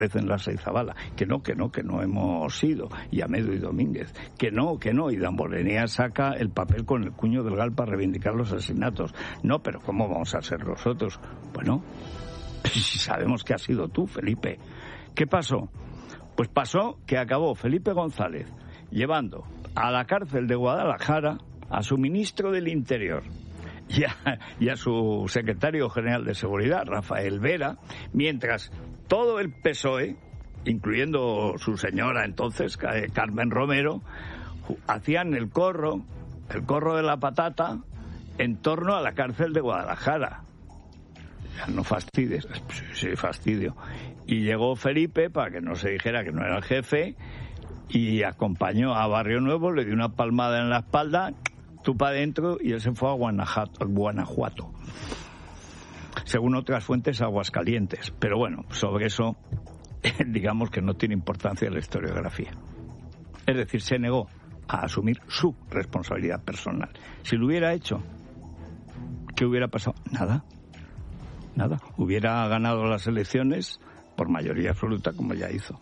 en la Seizabala, que no hemos ido, y Amedo y Domínguez, que no, y Damborenea saca el papel con el cuño del GAL para reivindicar los asesinatos. No, pero ¿cómo vamos a ser nosotros? Bueno, si sabemos que has sido tú, Felipe. ¿Qué pasó? Pues pasó que acabó Felipe González llevando a la cárcel de Guadalajara a su ministro del Interior y a su secretario general de Seguridad, Rafael Vera, mientras todo el PSOE, incluyendo su señora entonces, Carmen Romero, hacían el corro de la patata en torno a la cárcel de Guadalajara. Ya no fastidies, sí, fastidio. Y llegó Felipe, para que no se dijera que no era el jefe, y acompañó a Barrio Nuevo, le dio una palmada en la espalda, tú para adentro, y él se fue a Guanajuato. Según otras fuentes, Aguascalientes. Pero bueno, sobre eso, digamos que no tiene importancia en la historiografía. Es decir, se negó a asumir su responsabilidad personal. Si lo hubiera hecho, ¿qué hubiera pasado? Nada. Hubiera ganado las elecciones por mayoría absoluta, como ya hizo.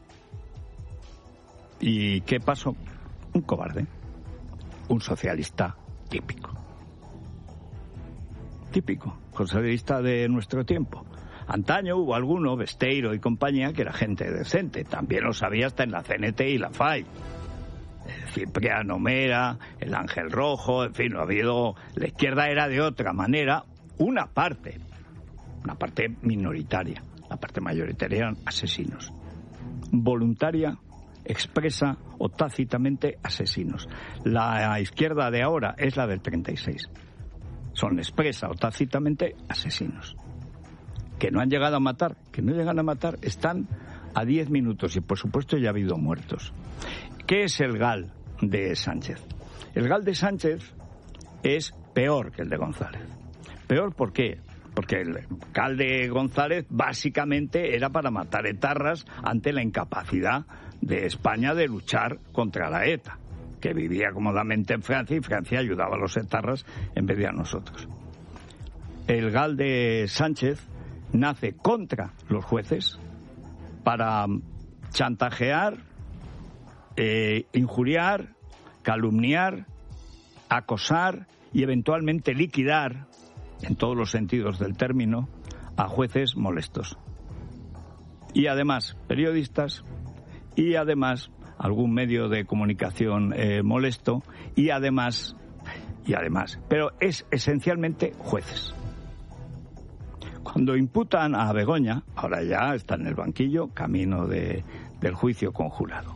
¿Y qué pasó? Un cobarde. Un socialista típico, socialista de nuestro tiempo. Antaño hubo alguno, Besteiro y compañía, que era gente decente. También lo sabía hasta en la CNT y la FAI. Cipriano Mera, el Ángel Rojo, en fin, no ha habido... La izquierda era de otra manera, una parte minoritaria. La parte mayoritaria eran asesinos. Voluntaria, expresa o tácitamente asesinos. La izquierda de ahora es la del 36. Son expresa o tácitamente asesinos. Que no han llegado a matar, que no llegan a matar, están a 10 minutos y por supuesto ya ha habido muertos. ¿Qué es el GAL de Sánchez? El GAL de Sánchez es peor que el de González. ¿Peor por qué? Porque el GAL de González básicamente era para matar etarras ante la incapacidad de España de luchar contra la ETA, que vivía cómodamente en Francia y Francia ayudaba a los etarras en vez de a nosotros. El GAL de Sánchez nace contra los jueces para chantajear, injuriar, calumniar, acosar y eventualmente liquidar, en todos los sentidos del término, a jueces molestos. Y además periodistas, y además algún medio de comunicación molesto, y además, pero es esencialmente jueces. Cuando imputan a Begoña, ahora ya está en el banquillo, camino del juicio conjurado.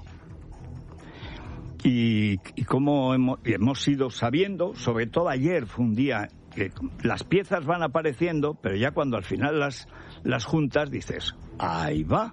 Y como hemos ido sabiendo, sobre todo ayer fue un día que las piezas van apareciendo, pero ya cuando al final las juntas dices, ahí va.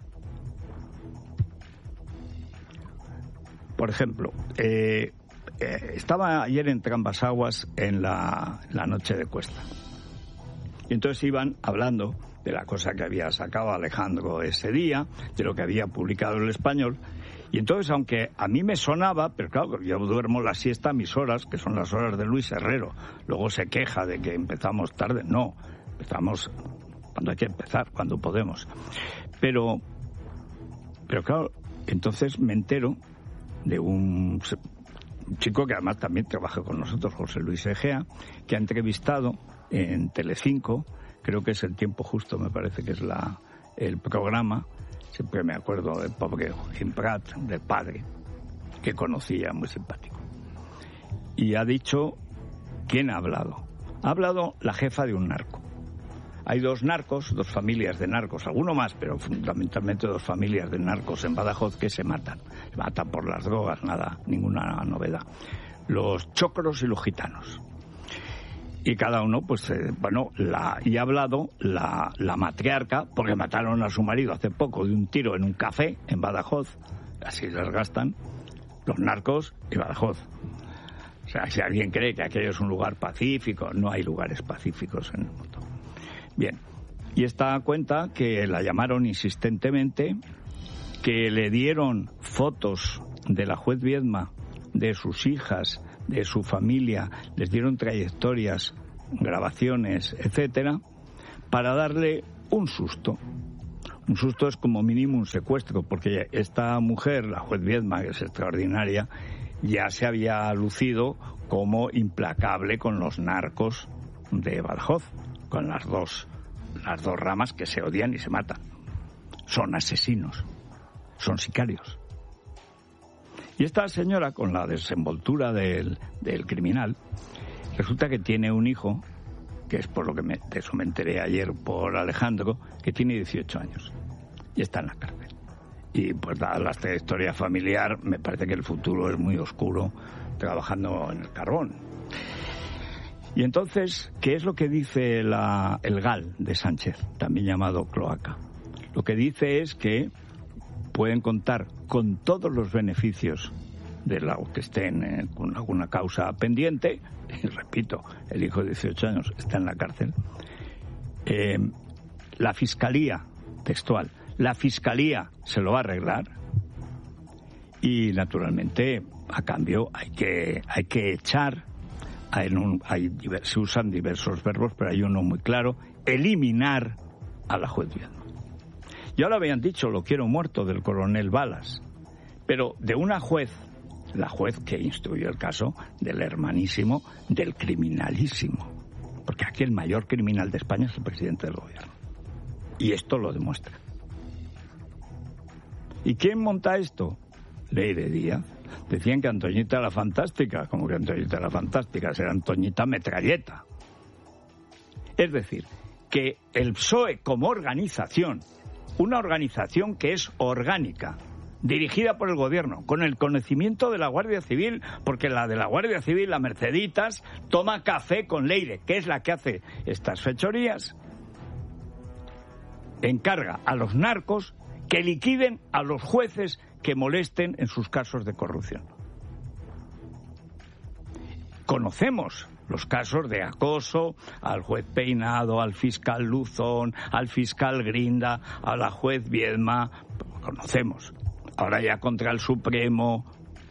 Por ejemplo, estaba ayer en Trambasaguas en la noche de Cuesta. Y entonces iban hablando de la cosa que había sacado Alejandro ese día, de lo que había publicado El Español. Y entonces, aunque a mí me sonaba, pero claro, yo duermo la siesta a mis horas, que son las horas de Luis Herrero. Luego se queja de que empezamos tarde. No, empezamos cuando hay que empezar, cuando podemos. Pero claro, entonces me entero de un chico que además también trabaja con nosotros, José Luis Egea, que ha entrevistado en Telecinco, creo que es El Tiempo Justo, me parece que es el programa. Siempre me acuerdo del pobre Gimprat, del padre, que conocía, muy simpático. Y ha dicho, ¿quién ha hablado? Ha hablado la jefa de un narco. Hay dos familias de narcos, alguno más, pero fundamentalmente dos familias de narcos en Badajoz que se matan. Se matan por las drogas, ninguna novedad. Los chocros y los gitanos. Y cada uno, pues, y ha hablado la matriarca, porque mataron a su marido hace poco de un tiro en un café en Badajoz. Así les gastan los narcos y Badajoz. O sea, si alguien cree que aquello es un lugar pacífico, no hay lugares pacíficos en el mundo. Bien, y esta cuenta que la llamaron insistentemente, que le dieron fotos de la juez Viedma, de sus hijas, de su familia, les dieron trayectorias, grabaciones, etcétera, para darle un susto Un susto es como mínimo un secuestro, porque esta mujer, la juez Viedma, que es extraordinaria, ya se había lucido como implacable con los narcos de Badajoz, con las dos ramas que se odian y se matan. Son asesinos, son sicarios. Y esta señora, con la desenvoltura del criminal, resulta que tiene un hijo, que es por lo que de eso me enteré ayer por Alejandro, que tiene 18 años y está en la cárcel. Y pues dada la trayectoria familiar, me parece que el futuro es muy oscuro trabajando en el carbón. Y entonces, ¿qué es lo que dice el GAL de Sánchez, también llamado cloaca? Lo que dice es que pueden contar con todos los beneficios de la que estén con alguna causa pendiente. Y repito, el hijo de 18 años está en la cárcel. La Fiscalía, textual, la Fiscalía se lo va a arreglar y, naturalmente, a cambio hay que echar, se usan diversos verbos, pero hay uno muy claro, eliminar a la juez Viedma. Ya lo habían dicho, lo quiero muerto, del coronel Balas, pero de una juez, la juez que instruyó el caso del hermanísimo, del criminalísimo, porque aquí el mayor criminal de España es el presidente del gobierno, y esto lo demuestra. ¿Y quién monta esto? Leire Díaz. Decían que Antoñita era fantástica. ¿Cómo que Antoñita era fantástica? Será Antoñita Metralleta. Es decir, que el PSOE como organización, una organización que es orgánica, dirigida por el gobierno, con el conocimiento de la Guardia Civil, porque la de la Guardia Civil, la Merceditas, toma café con Leire, que es la que hace estas fechorías, encarga a los narcos que liquiden a los jueces que molesten en sus casos de corrupción. Conocemos los casos de acoso al juez Peinado, al fiscal Luzón, al fiscal Grinda, a la juez Viedma, conocemos. Ahora ya contra el Supremo.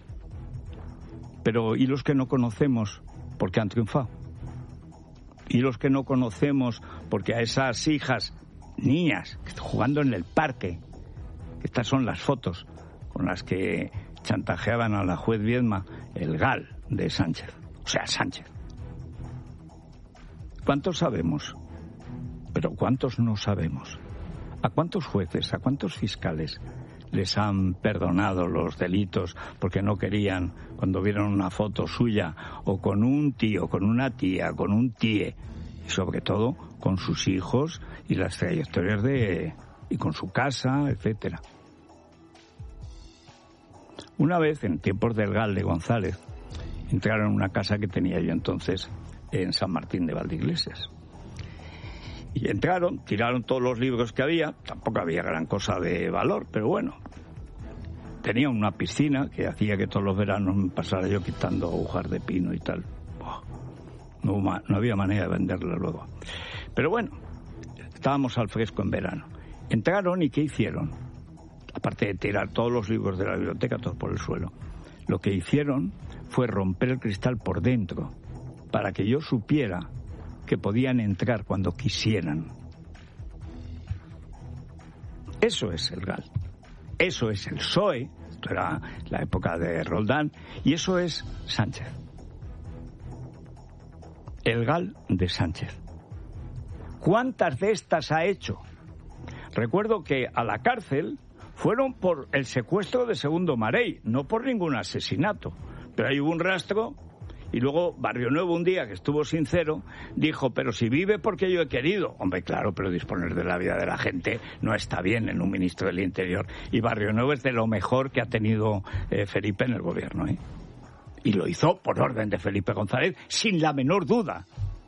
Pero ¿y los que no conocemos porque han triunfado? ¿Y los que no conocemos porque a esas hijas, niñas, jugando en el parque, estas son las fotos con las que chantajeaban a la juez Viedma, el GAL de Sánchez, o sea, Sánchez? ¿Cuántos sabemos? Pero ¿cuántos no sabemos? ¿A cuántos jueces, a cuántos fiscales les han perdonado los delitos porque no querían, cuando vieron una foto suya, o con un tío, con una tía, con un tíe, y sobre todo con sus hijos y las trayectorias y con su casa, etcétera? Una vez, en tiempos del GAL de González, entraron en una casa que tenía yo entonces en San Martín de Valdeiglesias. Y entraron, tiraron todos los libros que había, tampoco había gran cosa de valor, pero bueno, tenía una piscina que hacía que todos los veranos me pasara yo quitando hojas de pino y tal. No había manera de venderla luego. Pero bueno, estábamos al fresco en verano. Entraron y ¿qué hicieron? Aparte de tirar todos los libros de la biblioteca, todos por el suelo, lo que hicieron fue romper el cristal por dentro para que yo supiera que podían entrar cuando quisieran. Eso es el GAL. Eso es el PSOE, esto era la época de Roldán, y eso es Sánchez. El GAL de Sánchez. ¿Cuántas de estas ha hecho? Recuerdo que a la cárcel fueron por el secuestro de Segundo Marey, no por ningún asesinato. Pero ahí hubo un rastro y luego Barrio Nuevo, un día que estuvo sincero, dijo, pero si vive porque yo he querido. Hombre, claro, pero disponer de la vida de la gente no está bien en un ministro del Interior. Y Barrio Nuevo es de lo mejor que ha tenido Felipe en el gobierno, ¿eh? Y lo hizo por orden de Felipe González, sin la menor duda.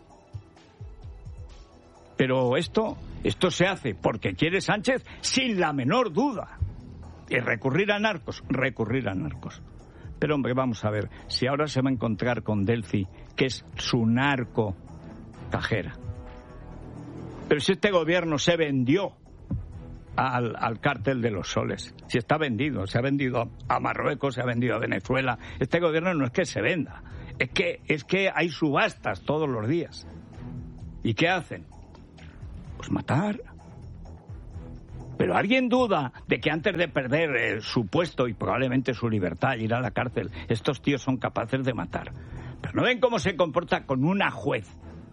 Pero esto se hace porque quiere Sánchez, sin la menor duda. Y recurrir a narcos. Pero hombre, vamos a ver, si ahora se va a encontrar con Delcy, que es su narco cajera. Pero si este gobierno se vendió al cártel de los soles, si está vendido, se ha vendido a Marruecos, se ha vendido a Venezuela, este gobierno no es que se venda, es que hay subastas todos los días. ¿Y qué hacen? Pues matar. Pero ¿alguien duda de que antes de perder su puesto y probablemente su libertad y ir a la cárcel, estos tíos son capaces de matar? Pero ¿no ven cómo se comporta con una juez?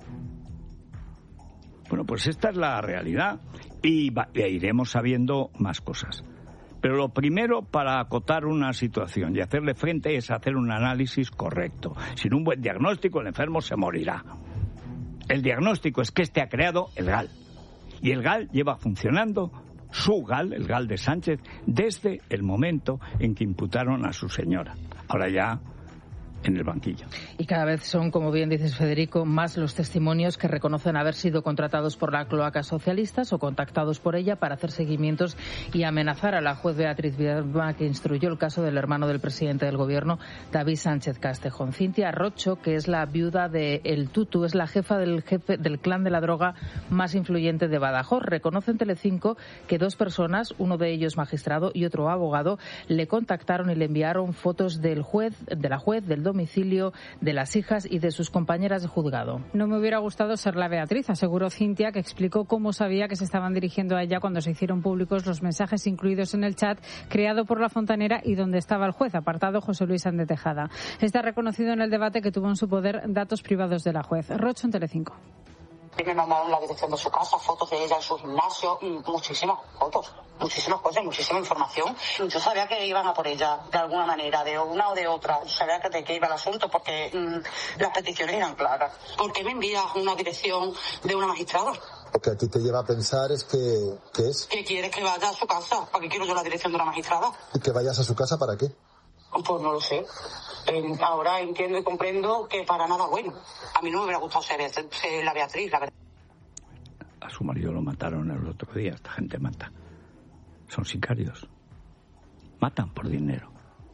Bueno, pues esta es la realidad y iremos sabiendo más cosas. Pero lo primero para acotar una situación y hacerle frente es hacer un análisis correcto. Sin un buen diagnóstico el enfermo se morirá. El diagnóstico es que este ha creado el GAL. Y el GAL lleva funcionando, su GAL, el GAL de Sánchez, desde el momento en que imputaron a su señora. Ahora ya en el banquillo. Y cada vez son, como bien dices, Federico, más los testimonios que reconocen haber sido contratados por la cloaca socialistas o contactados por ella para hacer seguimientos y amenazar a la juez Beatriz Biedma, que instruyó el caso del hermano del presidente del gobierno, David Sánchez Castejón. Cintia Rocho, que es la viuda de El Tutu, es la jefa del clan de la droga más influyente de Badajoz. Reconoce en Telecinco que dos personas, uno de ellos magistrado y otro abogado, le contactaron y le enviaron fotos del juez, del domicilio, de las hijas y de sus compañeras de juzgado. No me hubiera gustado ser la Beatriz, aseguró Cintia, que explicó cómo sabía que se estaban dirigiendo a ella cuando se hicieron públicos los mensajes incluidos en el chat creado por la fontanera y donde estaba el juez, apartado José Luis Sánchez Tejada. Está reconocido en el debate que tuvo en su poder datos privados de la juez. Rocho en Telecinco. Y me mandaron la dirección de su casa, fotos de ella en su gimnasio y muchísimas fotos, muchísimas cosas, muchísima información. Yo sabía que iban a por ella de alguna manera, de una o de otra. Sabía de qué iba el asunto porque las peticiones eran claras. ¿Por qué me envías una dirección de una magistrada? Lo que a ti te lleva a pensar es que es... ¿Que quieres que vaya a su casa? ¿Para qué quiero yo la dirección de una magistrada? ¿Y que vayas a su casa para qué? Pues no lo sé. Ahora entiendo y comprendo que para nada bueno. A mí no me hubiera gustado ser la Beatriz, la verdad. A su marido lo mataron el otro día. Esta gente mata. Son sicarios. Matan por dinero.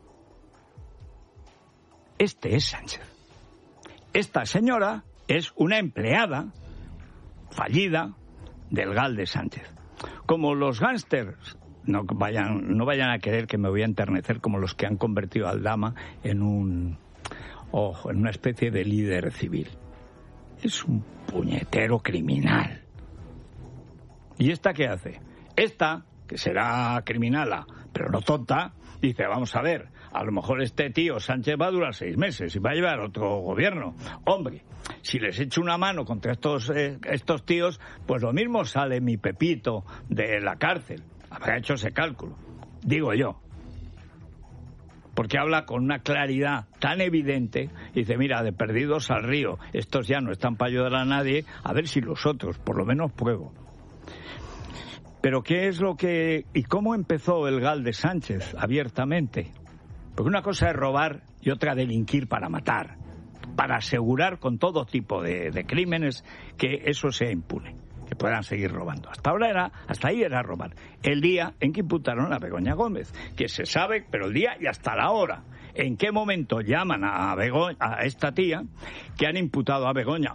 Este es Sánchez. Esta señora es una empleada fallida del GAL de Sánchez. Como los gángsters no vayan a querer que me voy a enternecer como los que han convertido a Aldama en una especie de líder civil. Es un puñetero criminal. ¿Y esta qué hace? Esta, que será criminala, pero no tonta, dice, vamos a ver, a lo mejor este tío Sánchez va a durar 6 meses y va a llevar otro gobierno. Hombre, si les echo una mano contra estos tíos, pues lo mismo sale mi Pepito de la cárcel. Habrá hecho ese cálculo, digo yo. Porque habla con una claridad tan evidente, y dice, mira, de perdidos al río, estos ya no están para ayudar a nadie, a ver si los otros, por lo menos pruebo. Pero ¿qué es lo que... y cómo empezó el GAL de Sánchez abiertamente? Porque una cosa es robar y otra delinquir para matar, para asegurar con todo tipo de crímenes que eso sea impune, que puedan seguir robando. Hasta ahí era robar. El día en que imputaron a Begoña Gómez, que se sabe, pero el día y hasta la hora. ¿En qué momento llaman a esta tía que han imputado a Begoña?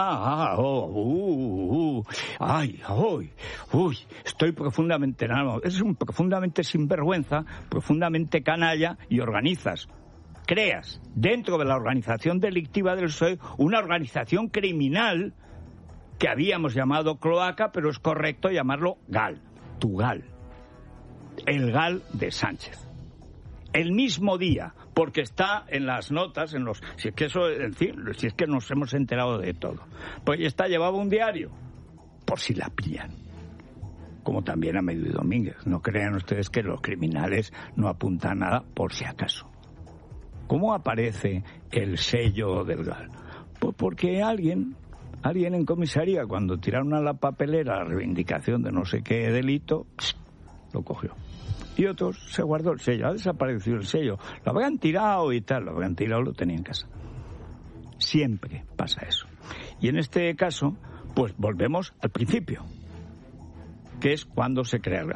Estoy profundamente enamorado. Es un profundamente sinvergüenza, profundamente canalla y creas dentro de la organización delictiva del PSOE una organización criminal que habíamos llamado cloaca, pero es correcto llamarlo GAL, tu GAL, el GAL de Sánchez. El mismo día, porque está en las notas, si es que nos hemos enterado de todo. Pues llevaba un diario, por si la pillan. Como también a Medio y Domínguez. No crean ustedes que los criminales no apuntan nada, por si acaso. ¿Cómo aparece el sello del GAL? Pues porque alguien en comisaría, cuando tiraron a la papelera la reivindicación de no sé qué delito, lo cogió. Y otros se guardó el sello, ha desaparecido el sello. Lo habrían tirado y tal, lo tenía en casa. Siempre pasa eso. Y en este caso, pues volvemos al principio, que es cuando se crea el GAL.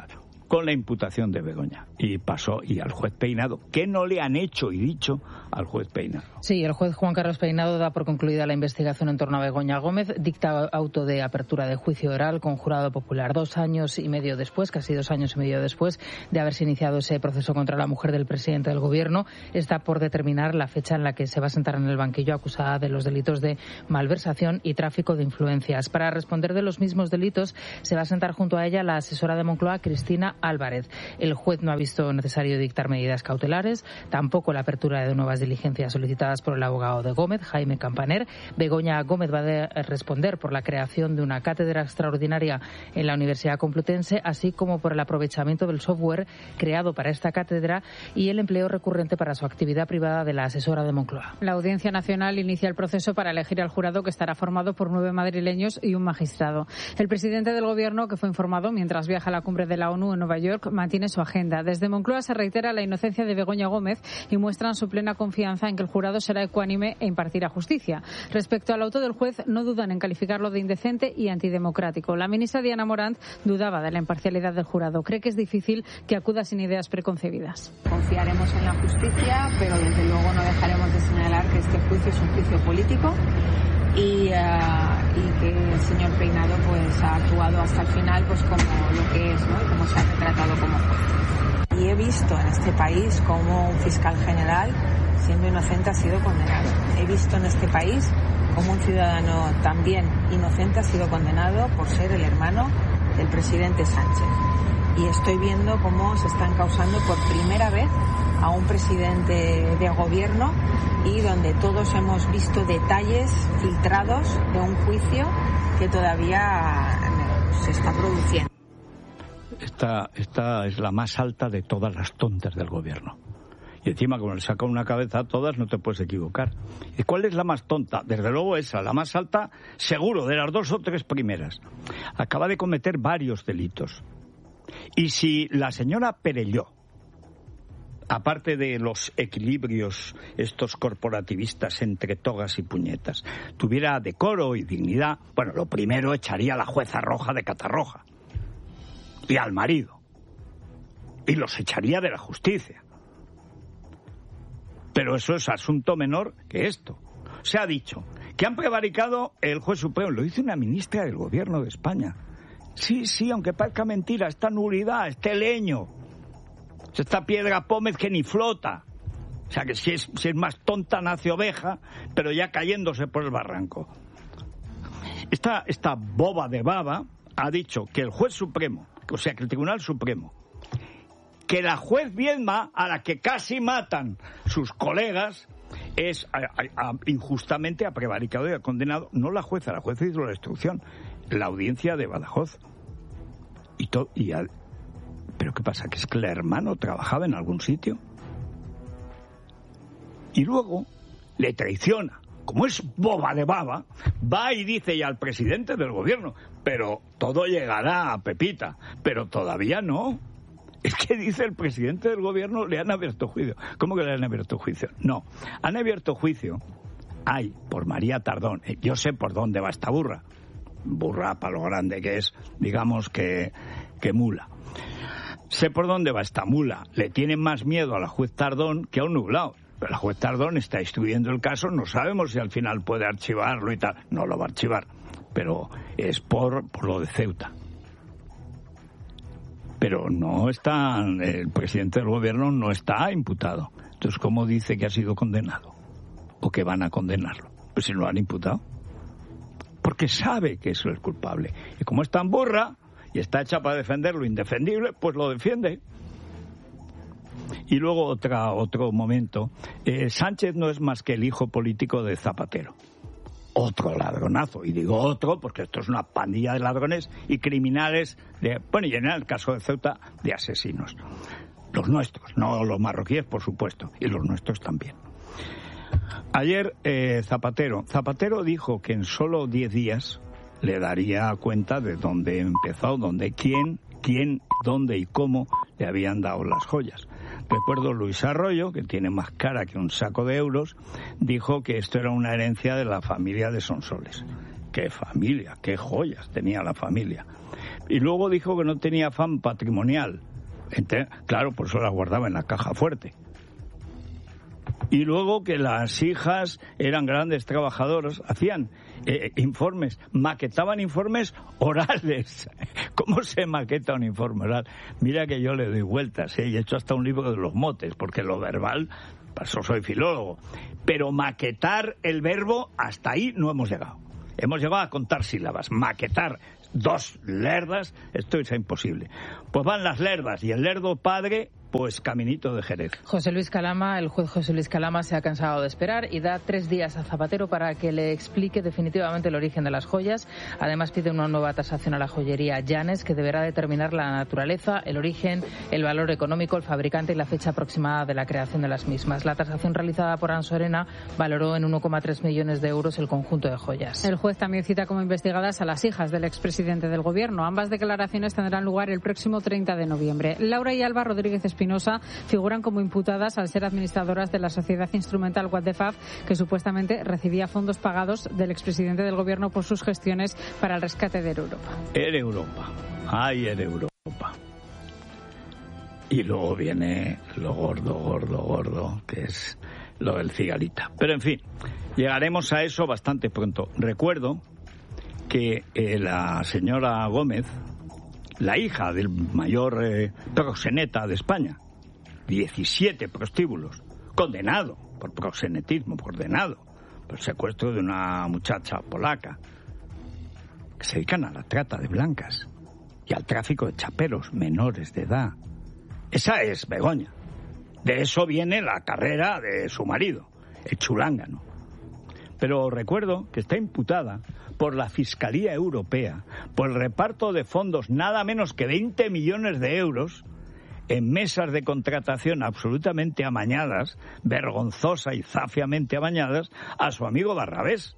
con la imputación de Begoña. Y pasó, y al juez Peinado, ¿qué no le han hecho y dicho al juez Peinado? Sí, el juez Juan Carlos Peinado da por concluida la investigación en torno a Begoña Gómez, dicta auto de apertura de juicio oral con jurado popular 2 años y medio después, casi 2 años y medio después de haberse iniciado ese proceso contra la mujer del presidente del Gobierno. Está por determinar la fecha en la que se va a sentar en el banquillo acusada de los delitos de malversación y tráfico de influencias. Para responder de los mismos delitos se va a sentar junto a ella la asesora de Moncloa, Cristina Álvarez. El juez no ha visto necesario dictar medidas cautelares, tampoco la apertura de nuevas diligencias solicitadas por el abogado de Gómez, Jaime Campaner. Begoña Gómez va a responder por la creación de una cátedra extraordinaria en la Universidad Complutense, así como por el aprovechamiento del software creado para esta cátedra y el empleo recurrente para su actividad privada de la asesora de Moncloa. La Audiencia Nacional inicia el proceso para elegir al jurado, que estará formado por 9 madrileños y un magistrado. El presidente del Gobierno, que fue informado mientras viaja a la cumbre de la ONU en Nueva York, mantiene su agenda. Desde Moncloa se reitera la inocencia de Begoña Gómez y muestran su plena confianza en que el jurado será ecuánime e impartirá justicia. Respecto al auto del juez, no dudan en calificarlo de indecente y antidemocrático. La ministra Diana Morant dudaba de la imparcialidad del jurado. Cree que es difícil que acuda sin ideas preconcebidas. Confiaremos en la justicia, pero desde luego no dejaremos de señalar que este juicio es un juicio político y que el señor Peinado pues ha actuado hasta el final pues como lo que es, ¿no? Y como se ha retratado como juez. Y he visto en este país cómo un fiscal general, siendo inocente, ha sido condenado. He visto en este país cómo un ciudadano también inocente ha sido condenado por ser el hermano del presidente Sánchez. Y estoy viendo cómo se están causando por primera vez a un presidente de gobierno y donde todos hemos visto detalles filtrados de un juicio que todavía se está produciendo. Esta es la más alta de todas las tontas del gobierno. Y encima, como le saca una cabeza a todas, no te puedes equivocar. ¿Y cuál es la más tonta? Desde luego esa, la más alta, seguro, de las 2 o 3 primeras. Acaba de cometer varios delitos. Y si la señora Perelló, aparte de los equilibrios estos corporativistas entre togas y puñetas, tuviera decoro y dignidad, bueno, lo primero echaría a la jueza roja de Catarroja y al marido y los echaría de la justicia. Pero eso es asunto menor que esto. Se ha dicho que han prevaricado el juez supremo, lo dice una ministra del Gobierno de España. Sí, aunque parezca mentira, esta nulidad, este leño, esta piedra pómez que ni flota. O sea que si es más tonta nace oveja, pero ya cayéndose por el barranco. Esta boba de baba ha dicho que el juez supremo, o sea que el Tribunal Supremo, que la juez Viedma, a la que casi matan sus colegas, es injustamente ha prevaricado y ha condenado, no la jueza hizo la instrucción, la audiencia de Badajoz. ¿Pero qué pasa? ¿Que es que el hermano trabajaba en algún sitio? Y luego le traiciona. Como es boba de baba, va y dice ya al presidente del gobierno, pero todo llegará a Pepita, pero todavía no. Es que dice el presidente del gobierno, le han abierto juicio. ¿Cómo que le han abierto juicio? No, han abierto juicio, por María Tardón. Yo sé por dónde va esta burra para lo grande que es, digamos que mula. Sé por dónde va esta mula. Le tienen más miedo a la juez Tardón que a un nublado. Pero la juez Tardón está instruyendo el caso, no sabemos si al final puede archivarlo y tal. No lo va a archivar, pero es por lo de Ceuta. Pero no está, el presidente del gobierno no está imputado. Entonces, ¿cómo dice que ha sido condenado? ¿O que van a condenarlo? Pues si no lo han imputado. Porque sabe que eso es culpable. Y como es tan burra y está hecha para defender lo indefendible, pues lo defiende. Y luego otro momento. Sánchez no es más que el hijo político de Zapatero. Otro ladronazo. Y digo otro porque esto es una pandilla de ladrones y criminales, y en el caso de Ceuta, de asesinos. Los nuestros, no los marroquíes, por supuesto, y los nuestros también. Ayer Zapatero dijo que en solo 10 días le daría cuenta de dónde empezó, quién, dónde y cómo le habían dado las joyas. Recuerdo Luis Arroyo, que tiene más cara que un saco de euros, dijo que esto era una herencia de la familia de Sonsoles. ¡Qué familia! ¡Qué joyas tenía la familia! Y luego dijo que no tenía afán patrimonial. Claro, por eso las guardaba en la caja fuerte. Y luego que las hijas eran grandes trabajadoras, hacían informes, maquetaban informes orales. ¿Cómo se maqueta un informe oral? Mira que yo le doy vueltas, y he hecho hasta un libro de los motes, porque lo verbal, para eso soy filólogo. Pero maquetar el verbo, hasta ahí no hemos llegado. Hemos llegado a contar sílabas. Maquetar 2 lerdas, esto es imposible. Pues van las lerdas y el lerdo padre, pues caminito de Jerez. El juez José Luis Calama se ha cansado de esperar y da 3 días a Zapatero para que le explique definitivamente el origen de las joyas. Además pide una nueva tasación a la joyería Llanes, que deberá determinar la naturaleza, el origen, el valor económico, el fabricante y la fecha aproximada de la creación de las mismas. La tasación realizada por Ansorena valoró en 1,3 millones de euros el conjunto de joyas. El juez también cita como investigadas a las hijas del expresidente del Gobierno. Ambas declaraciones tendrán lugar el próximo 30 de noviembre. Laura y Alba Rodríguez Espinosa figuran como imputadas al ser administradoras de la sociedad instrumental What the Fab, que supuestamente recibía fondos pagados del expresidente del Gobierno por sus gestiones para el rescate de Europa. Era Europa. Ay, era Europa. Y luego viene lo gordo, que es lo del cigarita. Pero en fin, llegaremos a eso bastante pronto. Recuerdo que la señora Gómez, la hija del mayor proxeneta de España, 17 prostíbulos, condenado por proxenetismo, condenado por el secuestro de una muchacha polaca, que se dedican a la trata de blancas y al tráfico de chaperos menores de edad. Esa es Begoña. De eso viene la carrera de su marido, el chulángano. Pero recuerdo que está imputada por la Fiscalía Europea por el reparto de fondos nada menos que 20 millones de euros en mesas de contratación absolutamente amañadas, vergonzosa y zafiamente amañadas, a su amigo Barrabés.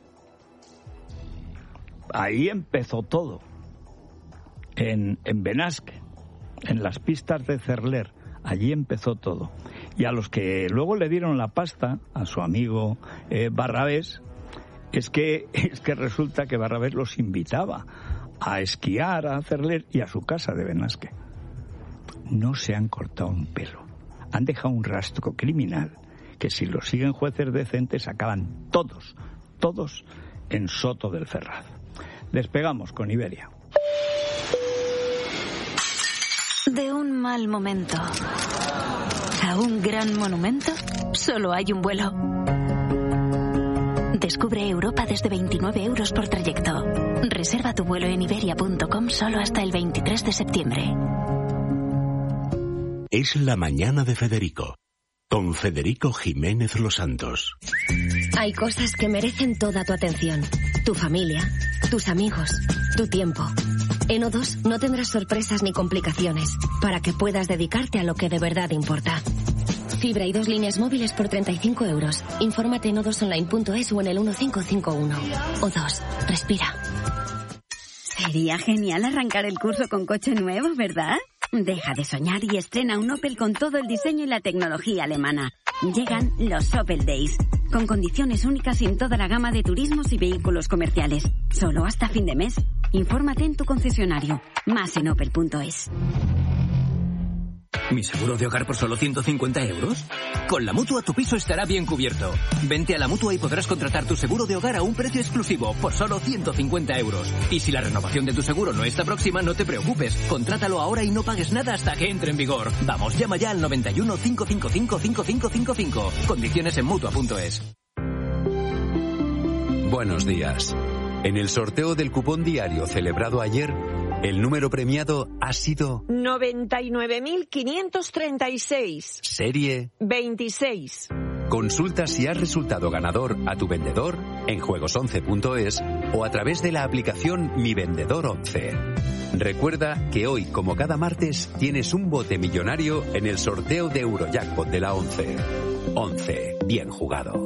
Ahí empezó todo, en Benasque, en las pistas de Cerler. Allí empezó todo. Y a los que luego le dieron la pasta, a su amigo Barrabés, es que resulta que Barrabés los invitaba a esquiar a Cerler y a su casa de Benasque. No se han cortado un pelo. Han dejado un rastro criminal que, si lo siguen jueces decentes, acaban todos en Soto del Ferraz. Despegamos con Iberia. De un mal momento a un gran monumento, solo hay un vuelo. Descubre Europa desde 29 euros por trayecto. Reserva tu vuelo en iberia.com solo hasta el 23 de septiembre. Es la mañana de Federico, con Federico Jiménez Los Santos. Hay cosas que merecen toda tu atención. Tu familia, tus amigos, tu tiempo. En O2 no tendrás sorpresas ni complicaciones, para que puedas dedicarte a lo que de verdad importa. Fibra y 2 líneas móviles por 35 euros. Infórmate en o2online.es o en el 1551. O2, respira. Sería genial arrancar el curso con coche nuevo, ¿verdad? Deja de soñar y estrena un Opel con todo el diseño y la tecnología alemana. Llegan los Opel Days, con condiciones únicas en toda la gama de turismos y vehículos comerciales. Solo hasta fin de mes. Infórmate en tu concesionario. Más en opel.es. ¿Mi seguro de hogar por solo 150 euros? Con la Mutua tu piso estará bien cubierto. Vente a la Mutua y podrás contratar tu seguro de hogar a un precio exclusivo por solo 150 euros. Y si la renovación de tu seguro no está próxima, no te preocupes. Contrátalo ahora y no pagues nada hasta que entre en vigor. Vamos, llama ya al 91 555 5555. Condiciones en Mutua.es. Buenos días. En el sorteo del cupón diario celebrado ayer, el número premiado ha sido 99.536. Serie 26. Consulta si has resultado ganador a tu vendedor en juegos11.es o a través de la aplicación Mi Vendedor 11. Recuerda que hoy, como cada martes, tienes un bote millonario en el sorteo de Eurojackpot de la 11. 11. Bien jugado.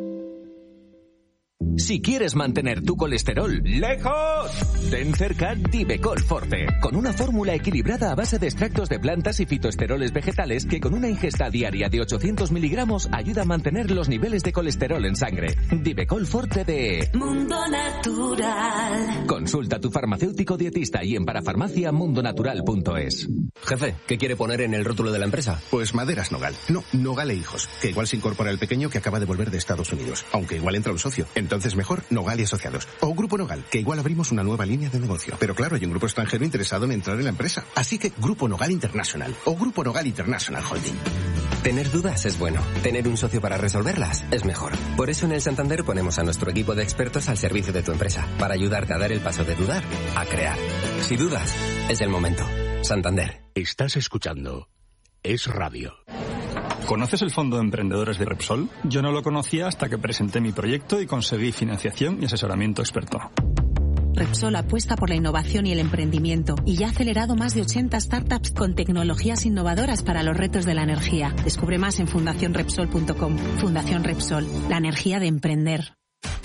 Si quieres mantener tu colesterol lejos, ten cerca Divecol Forte, con una fórmula equilibrada a base de extractos de plantas y fitoesteroles vegetales que con una ingesta diaria de 800 miligramos ayuda a mantener los niveles de colesterol en sangre. Divecol Forte de Mundo Natural. Consulta a tu farmacéutico dietista y en parafarmacia mundonatural.es. Jefe, ¿qué quiere poner en el rótulo de la empresa? Pues Maderas Nogal. No, Nogal e Hijos, que igual se incorpora el pequeño que acaba de volver de Estados Unidos, aunque igual entra un socio. Entonces mejor Nogal y Asociados. O Grupo Nogal, que igual abrimos una nueva línea de negocio. Pero claro, hay un grupo extranjero interesado en entrar en la empresa. Así que Grupo Nogal International o Grupo Nogal International Holding. Tener dudas es bueno. Tener un socio para resolverlas es mejor. Por eso en el Santander ponemos a nuestro equipo de expertos al servicio de tu empresa, para ayudarte a dar el paso de dudar a crear. Si dudas, es el momento. Santander. Estás escuchando Es Radio. ¿Conoces el Fondo de Emprendedores de Repsol? Yo no lo conocía hasta que presenté mi proyecto y conseguí financiación y asesoramiento experto. Repsol apuesta por la innovación y el emprendimiento y ya ha acelerado más de 80 startups con tecnologías innovadoras para los retos de la energía. Descubre más en fundacionrepsol.com. Fundación Repsol, la energía de emprender.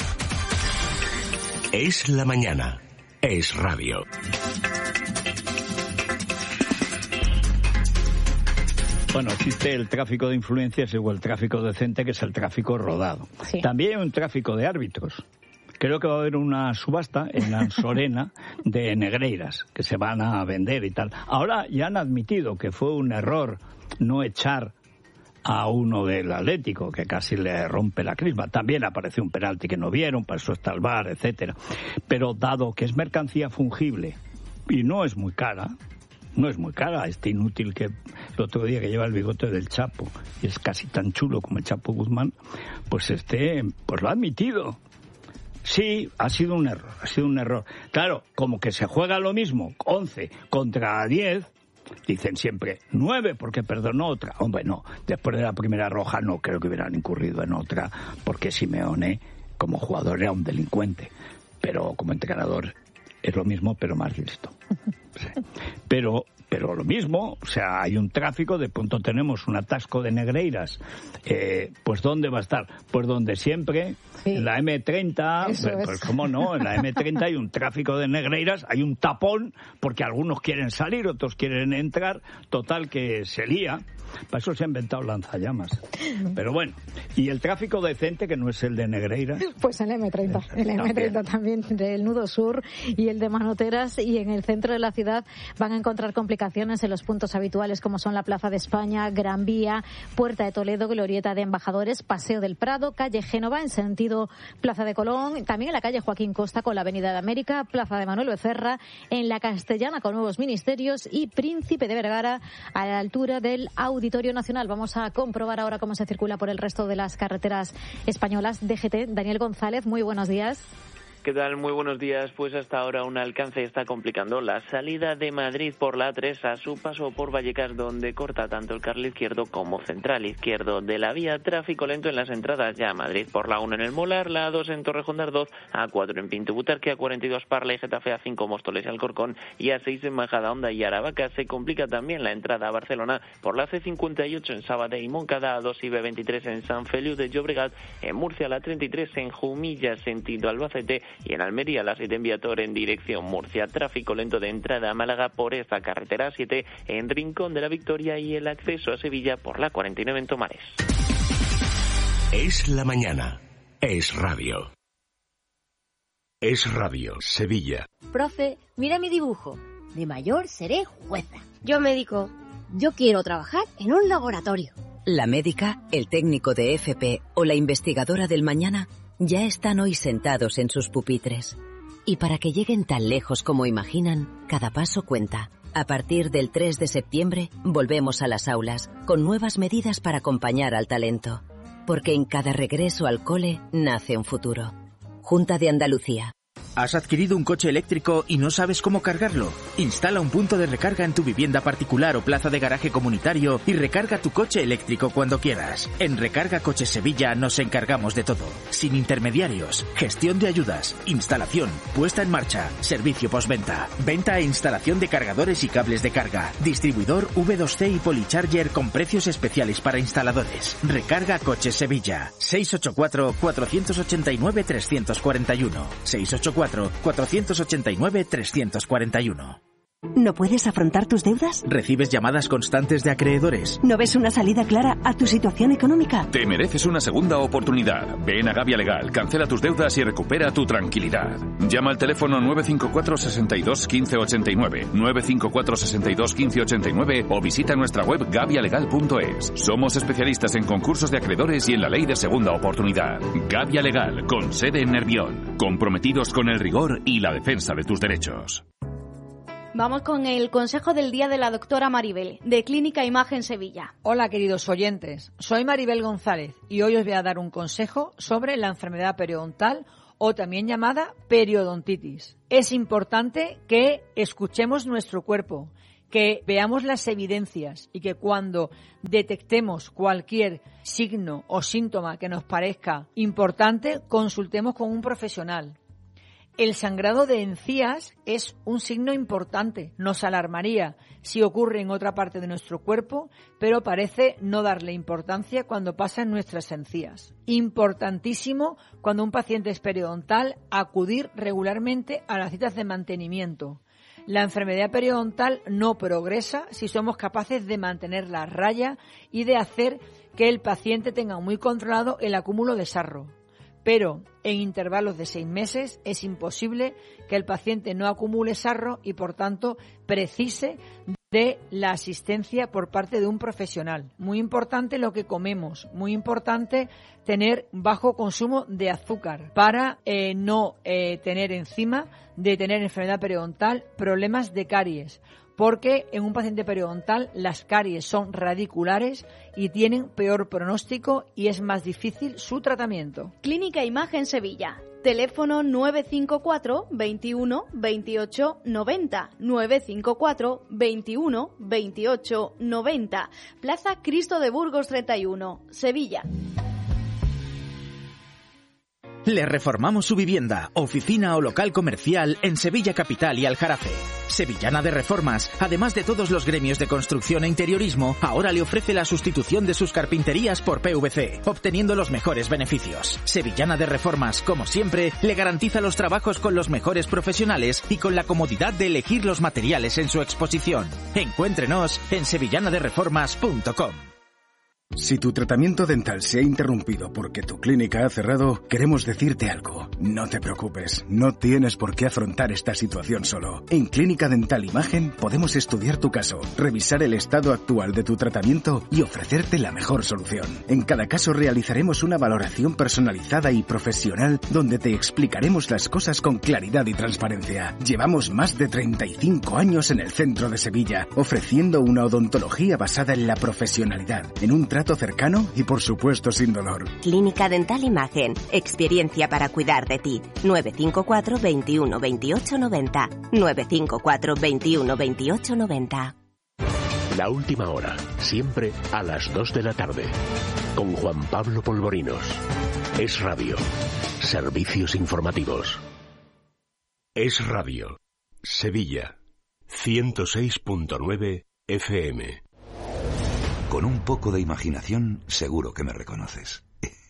Es la mañana. Es Radio. Bueno, existe el tráfico de influencias o el tráfico decente, que es el tráfico rodado. Sí. También hay un tráfico de árbitros. Creo que va a haber una subasta en Ansorena de negreiras que se van a vender y tal. Ahora ya han admitido que fue un error no echar a uno del Atlético, que casi le rompe la crisma. También apareció un penalti que no vieron, para eso está el VAR, etcétera. Pero dado que es mercancía fungible y no es muy cara, este inútil que el otro día que lleva el bigote del Chapo y es casi tan chulo como el Chapo Guzmán, pues lo ha admitido. Sí, ha sido un error. Claro, como que se juega lo mismo, 11 contra 10, dicen siempre 9 porque perdonó otra. Hombre, no, después de la primera roja no creo que hubieran incurrido en otra, porque Simeone como jugador era un delincuente, pero como entrenador es lo mismo, pero más listo. Sí. Pero lo mismo, o sea, hay un tráfico, de pronto tenemos un atasco de negreiras, pues ¿dónde va a estar? Pues donde siempre, sí. En la M30, pues cómo no, en la M30 hay un tráfico de negreiras, hay un tapón, porque algunos quieren salir, otros quieren entrar, total que se lía. Para eso se ha inventado lanzallamas. Pero bueno, y el tráfico decente, que no es el de Negreiras. Pues el M30, el M30 también del Nudo Sur y el de Manoteras, y en el centro de la ciudad van a encontrar complicaciones en los puntos habituales como son la Plaza de España, Gran Vía, Puerta de Toledo, Glorieta de Embajadores, Paseo del Prado, calle Génova en sentido Plaza de Colón, también en la calle Joaquín Costa con la Avenida de América, Plaza de Manuel Becerra, en la Castellana con Nuevos Ministerios y Príncipe de Vergara a la altura del Auditorio Nacional. Vamos a comprobar ahora cómo se circula por el resto de las carreteras españolas. DGT, Daniel González, muy buenos días. ¿Qué tal? Muy buenos días. Pues hasta ahora un alcance está complicando la salida de Madrid por la A3 a su paso por Vallecas, donde corta tanto el carril izquierdo como central izquierdo de la vía. Tráfico lento en las entradas ya a Madrid por la 1 en el Molar, la A2 en Torrejón de Ardoz, A4 en Pinto Butarque, A42 Parla y Getafe, A5 Móstoles y Alcorcón y A6 en Majadahonda y Aravaca. Se complica también la entrada a Barcelona por la C58 en Sabadell y Moncada, A2 y B23 en Sant Feliu de Llobregat, en Murcia la 33 en Jumilla sentido Albacete y en Almería la 7 en Viator en dirección Murcia. Tráfico lento de entrada a Málaga por esta carretera 7 en Rincón de la Victoria y el acceso a Sevilla por la 49 en Tomares. Es la mañana. Es Radio. Es Radio, Sevilla. Profe, mira mi dibujo. De mayor seré jueza. Yo médico. Yo quiero trabajar en un laboratorio. La médica, el técnico de FP o la investigadora del mañana ya están hoy sentados en sus pupitres. Y para que lleguen tan lejos como imaginan, cada paso cuenta. A partir del 3 de septiembre, volvemos a las aulas, con nuevas medidas para acompañar al talento. Porque en cada regreso al cole nace un futuro. Junta de Andalucía. ¿Has adquirido un coche eléctrico y no sabes cómo cargarlo? Instala un punto de recarga en tu vivienda particular o plaza de garaje comunitario y recarga tu coche eléctrico cuando quieras. En Recarga Coches Sevilla nos encargamos de todo. Sin intermediarios, gestión de ayudas, instalación, puesta en marcha, servicio postventa, venta e instalación de cargadores y cables de carga, distribuidor V2C y Policharger con precios especiales para instaladores. Recarga Coches Sevilla. 684-489-341. 684-489-341. ¿No puedes afrontar tus deudas? ¿Recibes llamadas constantes de acreedores? ¿No ves una salida clara a tu situación económica? Te mereces una segunda oportunidad. Ven a Gavia Legal, cancela tus deudas y recupera tu tranquilidad. Llama al teléfono 954 62 15 89, 954 62 15 89 o visita nuestra web gavialegal.es. Somos especialistas en concursos de acreedores y en la ley de segunda oportunidad. Gavia Legal, con sede en Nervión. Comprometidos con el rigor y la defensa de tus derechos. Vamos con el consejo del día de la doctora Maribel, de Clínica Imagen Sevilla. Hola, queridos oyentes. Soy Maribel González y hoy os voy a dar un consejo sobre la enfermedad periodontal o también llamada periodontitis. Es importante que escuchemos nuestro cuerpo, que veamos las evidencias y que cuando detectemos cualquier signo o síntoma que nos parezca importante, consultemos con un profesional. El sangrado de encías es un signo importante. Nos alarmaría si ocurre en otra parte de nuestro cuerpo, pero parece no darle importancia cuando pasa en nuestras encías. Importantísimo cuando un paciente es periodontal acudir regularmente a las citas de mantenimiento. La enfermedad periodontal no progresa si somos capaces de mantener la raya y de hacer que el paciente tenga muy controlado el acúmulo de sarro. Pero en intervalos de 6 meses es imposible que el paciente no acumule sarro y, por tanto, precise de la asistencia por parte de un profesional. Muy importante lo que comemos, muy importante tener bajo consumo de azúcar para no tener encima de tener enfermedad periodontal problemas de caries. Porque en un paciente periodontal las caries son radiculares y tienen peor pronóstico y es más difícil su tratamiento. Clínica Imagen Sevilla. Teléfono 954 21 28 90. 954 21 28 90. Plaza Cristo de Burgos 31, Sevilla. Le reformamos su vivienda, oficina o local comercial en Sevilla Capital y Aljarafe. Sevillana de Reformas, además de todos los gremios de construcción e interiorismo, ahora le ofrece la sustitución de sus carpinterías por PVC, obteniendo los mejores beneficios. Sevillana de Reformas, como siempre, le garantiza los trabajos con los mejores profesionales y con la comodidad de elegir los materiales en su exposición. Encuéntrenos en sevillanadereformas.com. Si tu tratamiento dental se ha interrumpido porque tu clínica ha cerrado, queremos decirte algo. No te preocupes, no tienes por qué afrontar esta situación solo. En Clínica Dental Imagen podemos estudiar tu caso, revisar el estado actual de tu tratamiento y ofrecerte la mejor solución. En cada caso realizaremos una valoración personalizada y profesional donde te explicaremos las cosas con claridad y transparencia. Llevamos más de 35 años en el centro de Sevilla, ofreciendo una odontología basada en la profesionalidad, en un trato cercano y, por supuesto, sin dolor. Clínica Dental Imagen. Experiencia para cuidar de ti. 954 21 28 90. 954 21 28 90. La última hora, siempre a las 2 de la tarde. Con Juan Pablo Polvorinos. Es Radio. Servicios informativos. Es Radio. Sevilla. 106.9 FM. Con un poco de imaginación, seguro que me reconoces.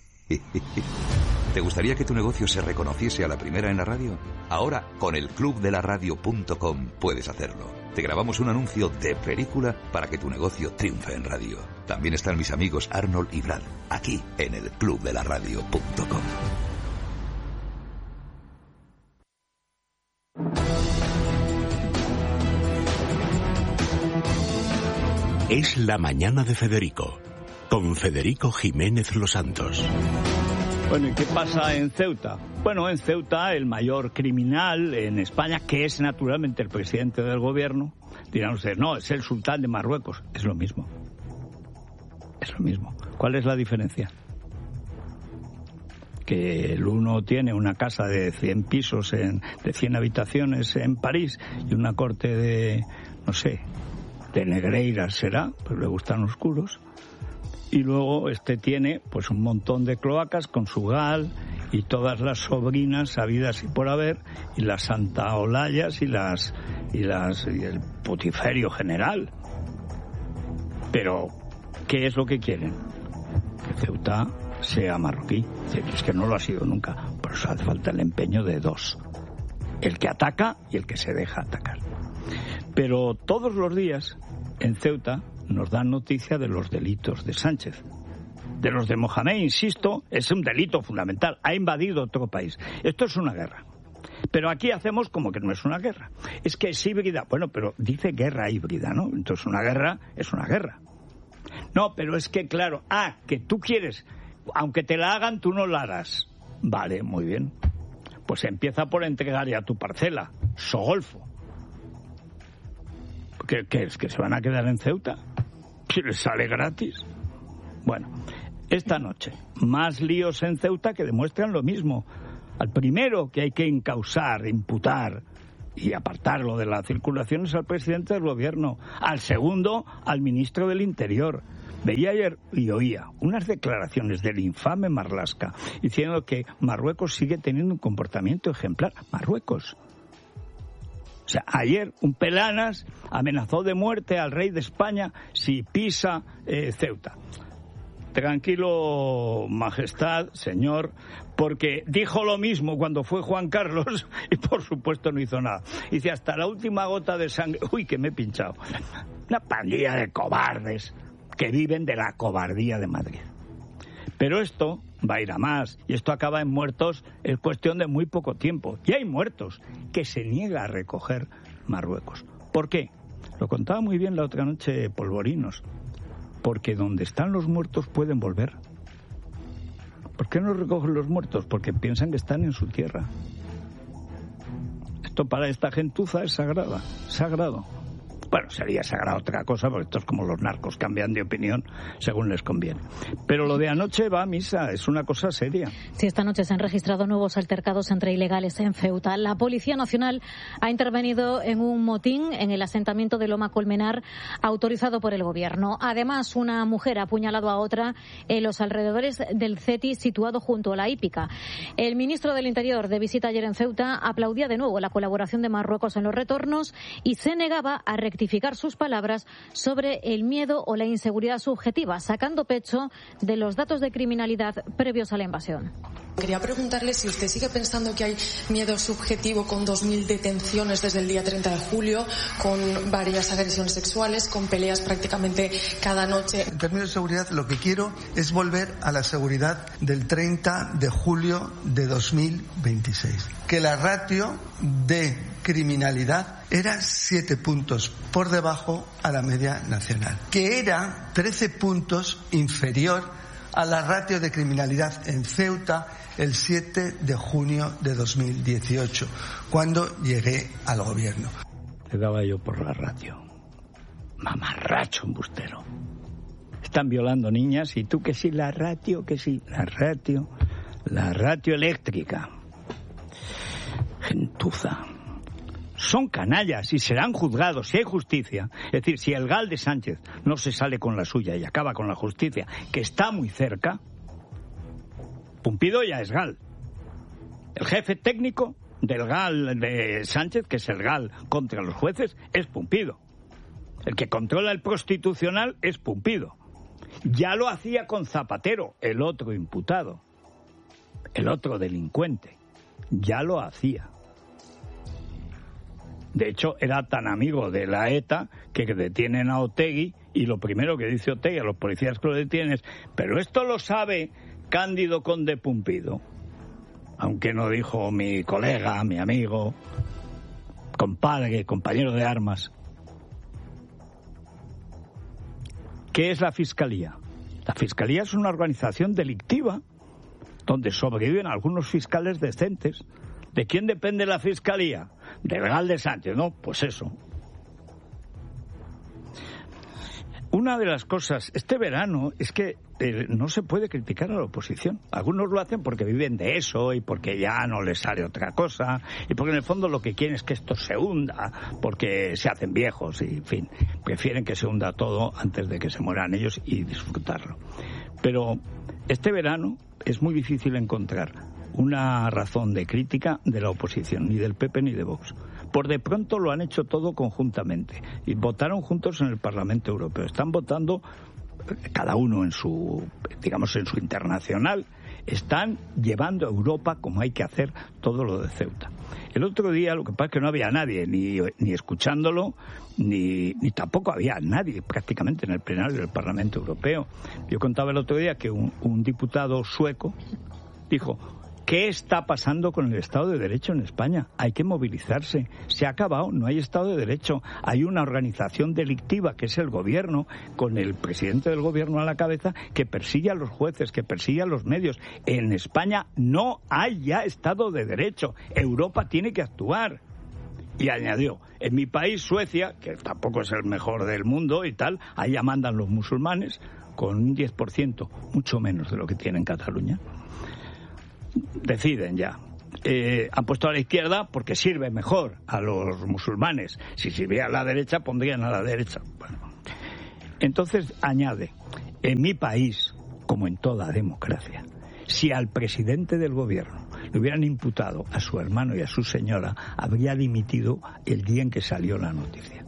¿Te gustaría que tu negocio se reconociese a la primera en la radio? Ahora, con el clubdelaradio.com puedes hacerlo. Te grabamos un anuncio de película para que tu negocio triunfe en radio. También están mis amigos Arnold y Brad, aquí en el clubdelaradio.com. Es la mañana de Federico, con Federico Jiménez Los Santos. Bueno, ¿y qué pasa en Ceuta? Bueno, en Ceuta el mayor criminal en España, que es naturalmente el presidente del gobierno, dirán ustedes, no, es el sultán de Marruecos. Es lo mismo. Es lo mismo. ¿Cuál es la diferencia? Que el uno tiene una casa de 100 pisos, de 100 habitaciones en París y una corte de, no sé, de Negreiras será, pues le gustan oscuros, y luego este tiene pues un montón de cloacas con su gal y todas las sobrinas habidas y por haber, y las santaolayas y el putiferio general. Pero ¿qué es lo que quieren? Que Ceuta sea marroquí. Es que no lo ha sido nunca, por eso hace falta el empeño de dos, el que ataca y el que se deja atacar. Pero todos los días en Ceuta nos dan noticia de los delitos de Sánchez. De los de Mohamed, insisto, es un delito fundamental. Ha invadido otro país. Esto es una guerra. Pero aquí hacemos como que no es una guerra. Es que es híbrida. Bueno, pero dice guerra híbrida, ¿no? Entonces una guerra es una guerra. No, pero es que, claro, que tú quieres, aunque te la hagan, tú no la harás. Vale, muy bien. Pues empieza por entregar ya tu parcela, Sogolfo. ¿Qué es? ¿Que se van a quedar en Ceuta? ¿Si les sale gratis? Bueno, esta noche, más líos en Ceuta que demuestran lo mismo. Al primero que hay que encausar, imputar y apartarlo de la circulación es al presidente del gobierno. Al segundo, al ministro del Interior. Veía ayer y oía unas declaraciones del infame Marlaska diciendo que Marruecos sigue teniendo un comportamiento ejemplar. Marruecos. O sea, ayer un Pelanas amenazó de muerte al rey de España si pisa Ceuta. Tranquilo, majestad, señor, porque dijo lo mismo cuando fue Juan Carlos y por supuesto no hizo nada. Dice, hasta la última gota de sangre... Uy, que me he pinchado. Una pandilla de cobardes que viven de la cobardía de Madrid. Pero esto va a ir a más, y esto acaba en muertos en cuestión de muy poco tiempo. Y hay muertos que se niega a recoger Marruecos. ¿Por qué? Lo contaba muy bien la otra noche Polvorinos. Porque donde están los muertos pueden volver. ¿Por qué no recogen los muertos? Porque piensan que están en su tierra. Esto para esta gentuza es sagrado. Bueno, sería sagrada otra cosa, porque esto es como los narcos, cambian de opinión según les conviene. Pero lo de anoche va a misa, es una cosa seria. Sí, esta noche se han registrado nuevos altercados entre ilegales en Ceuta. La Policía Nacional ha intervenido en un motín en el asentamiento de Loma Colmenar, autorizado por el Gobierno. Además, una mujer ha apuñalado a otra en los alrededores del CETI situado junto a la hípica. El ministro del Interior, de visita ayer en Ceuta, aplaudía de nuevo la colaboración de Marruecos en los retornos y se negaba a rectificar sus palabras sobre el miedo o la inseguridad subjetiva, sacando pecho de los datos de criminalidad previos a la invasión. Quería preguntarle si usted sigue pensando que hay miedo subjetivo con 2.000 detenciones desde el día 30 de julio, con varias agresiones sexuales, con peleas prácticamente cada noche. En términos de seguridad, lo que quiero es volver a la seguridad del 30 de julio de 2026. Que la ratio de criminalidad era 7 puntos por debajo a la media nacional, que era 13 puntos inferior a la ratio de criminalidad en Ceuta el 7 de junio de 2018, cuando llegué al gobierno. Te daba yo por la ratio. Mamarracho embustero. Están violando niñas y tú que sí, la ratio, que sí, la ratio eléctrica. Gentuza. Son canallas y serán juzgados si hay justicia. Es decir, si el GAL de Sánchez no se sale con la suya y acaba con la justicia, que está muy cerca, Pumpido ya es GAL. El jefe técnico del GAL de Sánchez, que es el GAL contra los jueces, es Pumpido. El que controla el Constitucional es Pumpido. Ya lo hacía con Zapatero, el otro imputado, el otro delincuente. Ya lo hacía. De hecho, era tan amigo de la ETA que detienen a Otegi y lo primero que dice Otegi a los policías que lo detienen es: pero esto lo sabe Cándido Conde Pumpido. Aunque no dijo mi colega, mi amigo, compadre, compañero de armas. ¿Qué es la Fiscalía? La Fiscalía es una organización delictiva donde sobreviven algunos fiscales decentes. ¿De quién depende la Fiscalía? Del GAL de Sánchez, ¿no? Pues eso. Una de las cosas, este verano, es que no se puede criticar a la oposición. Algunos lo hacen porque viven de eso y porque ya no les sale otra cosa y porque en el fondo lo que quieren es que esto se hunda porque se hacen viejos y, en fin, prefieren que se hunda todo antes de que se mueran ellos y disfrutarlo. Pero este verano es muy difícil encontrar una razón de crítica de la oposición, ni del PP ni de Vox. Por de pronto lo han hecho todo conjuntamente y votaron juntos en el Parlamento Europeo. Están votando cada uno en su, digamos, en su internacional. Están llevando a Europa como hay que hacer todo lo de Ceuta. El otro día lo que pasa es que no había nadie, ni escuchándolo, ni tampoco había nadie prácticamente en el plenario del Parlamento Europeo. Yo contaba el otro día que un diputado sueco dijo: ¿qué está pasando con el Estado de Derecho en España? Hay que movilizarse. Se ha acabado, no hay Estado de Derecho. Hay una organización delictiva que es el gobierno, con el presidente del gobierno a la cabeza, que persigue a los jueces, que persigue a los medios. En España no hay ya Estado de Derecho. Europa tiene que actuar. Y añadió: en mi país, Suecia, que tampoco es el mejor del mundo y tal, allá mandan los musulmanes con un 10%, mucho menos de lo que tiene en Cataluña. Deciden ya. Han puesto a la izquierda porque sirve mejor a los musulmanes. Si sirviera a la derecha, pondrían a la derecha. Bueno. Entonces añade: en mi país, como en toda democracia, si al presidente del gobierno le hubieran imputado a su hermano y a su señora, habría dimitido el día en que salió la noticia.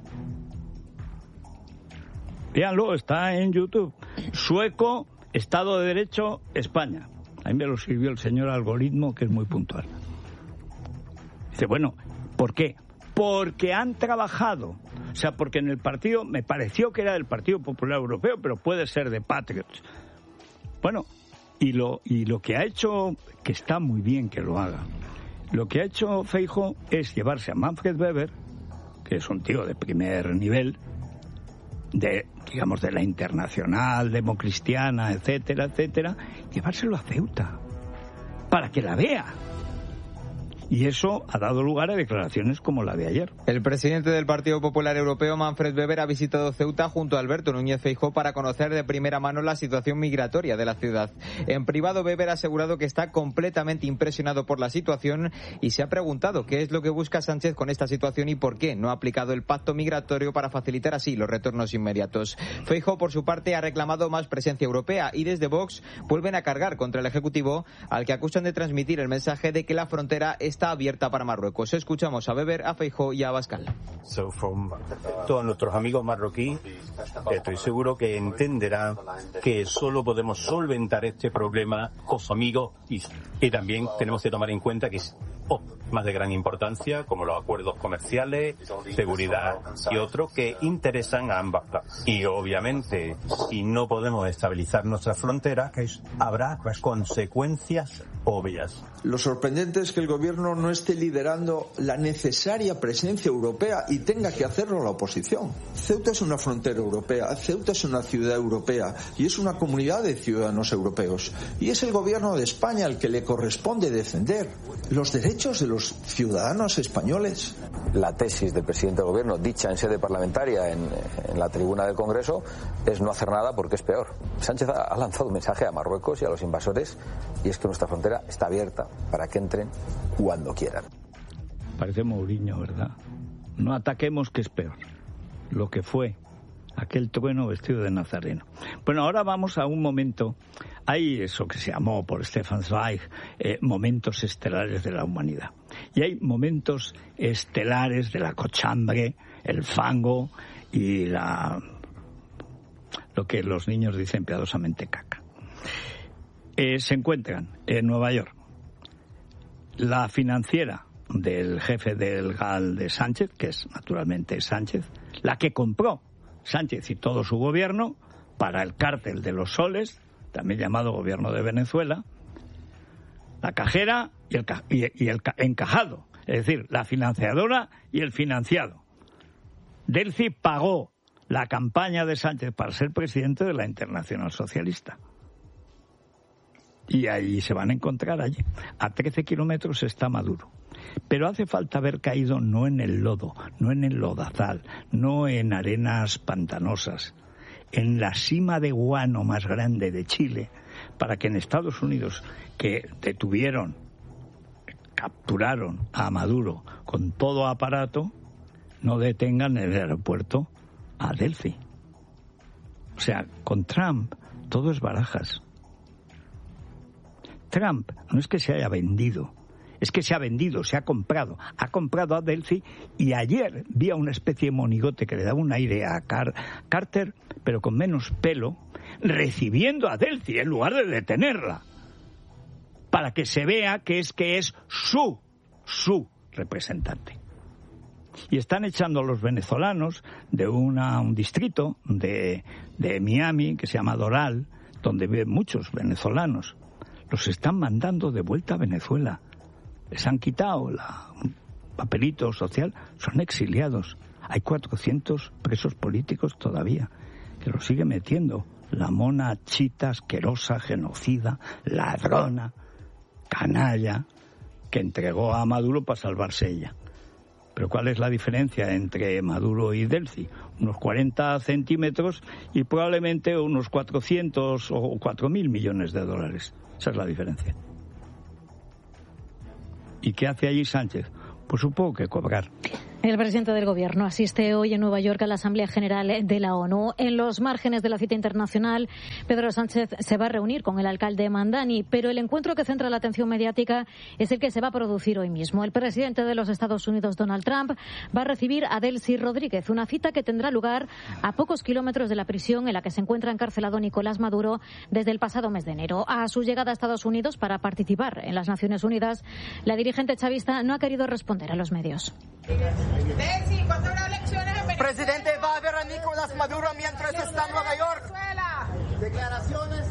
Véanlo, está en YouTube. Sueco, Estado de Derecho, España. A mí me lo escribió el señor Algoritmo, que es muy puntual. Dice, bueno, ¿por qué? Porque han trabajado. O sea, porque en el partido, me pareció que era del Partido Popular Europeo, pero puede ser de Patriots. Bueno, y lo que ha hecho, que está muy bien que lo haga, lo que ha hecho Feijóo es llevarse a Manfred Weber, que es un tío de primer nivel, de la Internacional Democristiana, etcétera, etcétera, llevárselo a Ceuta para que la vea. Y eso ha dado lugar a declaraciones como la de ayer. El presidente del Partido Popular Europeo, Manfred Weber, ha visitado Ceuta junto a Alberto Núñez Feijóo para conocer de primera mano la situación migratoria de la ciudad. En privado, Weber ha asegurado que está completamente impresionado por la situación y se ha preguntado qué es lo que busca Sánchez con esta situación y por qué no ha aplicado el pacto migratorio para facilitar así los retornos inmediatos. Feijóo, por su parte, ha reclamado más presencia europea y desde Vox vuelven a cargar contra el Ejecutivo, al que acusan de transmitir el mensaje de que la frontera está abierta para Marruecos. Escuchamos a Weber, a Feijóo y a Abascal. Todos nuestros amigos marroquíes, estoy seguro que entenderán que solo podemos solventar este problema con amigos y también tenemos que tomar en cuenta que es más de gran importancia, como los acuerdos comerciales, seguridad y otros que interesan a ambas partes. Y obviamente, si no podemos estabilizar nuestras fronteras, habrá consecuencias obvias. Lo sorprendente es que el gobierno no esté liderando la necesaria presencia europea y tenga que hacerlo la oposición. Ceuta es una frontera europea, Ceuta es una ciudad europea y es una comunidad de ciudadanos europeos. Y es el gobierno de España al que le corresponde defender los derechos de los ciudadanos españoles. La tesis del presidente del gobierno, dicha en sede parlamentaria en la tribuna del Congreso, es no hacer nada porque es peor. Sánchez ha lanzado un mensaje a Marruecos y a los invasores, y es que nuestra frontera está abierta para que entren cuando quieran. Parece Mourinho, ¿verdad? No ataquemos, que es peor. Lo que fue aquel trueno vestido de nazareno. Bueno, ahora vamos a un momento. Hay eso que se llamó por Stefan Zweig momentos estelares de la humanidad. Y hay momentos estelares de la cochambre, el fango y lo que los niños dicen piadosamente caca. Se encuentran en Nueva York la financiera del jefe del GAL de Sánchez, que es naturalmente Sánchez, la que compró Sánchez y todo su gobierno para el cártel de los soles, también llamado gobierno de Venezuela, la cajera y el encajado, es decir, la financiadora y el financiado. Delcy pagó la campaña de Sánchez para ser presidente de la Internacional Socialista. Y ahí se van a encontrar allí. A 13 kilómetros está Maduro. Pero hace falta haber caído no en el lodo, no en el lodazal, no en arenas pantanosas, en la cima de guano más grande de Chile, para que en Estados Unidos, que capturaron a Maduro con todo aparato, no detengan en el aeropuerto a Delcy. O sea, con Trump todo es barajas. Trump no es que se haya vendido, es que se ha vendido, se ha comprado. Ha comprado a Delcy y ayer vi a una especie de monigote que le daba un aire a Carter, pero con menos pelo, recibiendo a Delcy en lugar de detenerla. Para que se vea que es su su representante. Y están echando a los venezolanos de un distrito de Miami que se llama Doral, donde viven muchos venezolanos. Los están mandando de vuelta a Venezuela. Les han quitado el papelito social, son exiliados. Hay 400 presos políticos todavía, que los sigue metiendo. La mona chita, asquerosa, genocida, ladrona, canalla, que entregó a Maduro para salvarse ella. Pero ¿cuál es la diferencia entre Maduro y Delcy? Unos 40 centímetros y probablemente unos 400 o 4.000 millones de dólares. Esa es la diferencia. ¿Y qué hace allí Sánchez? Pues supongo que cobrar. El presidente del Gobierno asiste hoy en Nueva York a la Asamblea General de la ONU. En los márgenes de la cita internacional, Pedro Sánchez se va a reunir con el alcalde Mandani, pero el encuentro que centra la atención mediática es el que se va a producir hoy mismo. El presidente de los Estados Unidos, Donald Trump, va a recibir a Delcy Rodríguez, una cita que tendrá lugar a pocos kilómetros de la prisión en la que se encuentra encarcelado Nicolás Maduro desde el pasado mes de enero. A su llegada a Estados Unidos para participar en las Naciones Unidas, la dirigente chavista no ha querido responder a los medios. Delcy, ¿cuándo habrá elecciones en Venezuela? Presidente va a ver a Nicolás Maduro mientras está en Nueva York. Declaraciones.